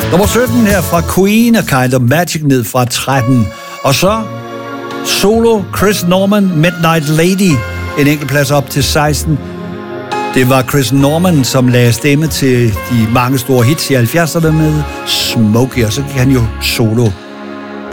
Nummer 17 her fra Queen og Kind of Magic ned fra 13. Og så solo Chris Norman, Midnight Lady, en enkelt plads op til 16. Det var Chris Norman, som lagde stemme til de mange store hits i 70'erne med Smokey, og så gik han jo solo